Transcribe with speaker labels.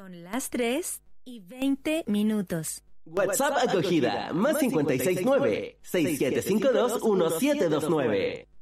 Speaker 1: Son las 3:20.
Speaker 2: WhatsApp acogida, más 569 6752 1729.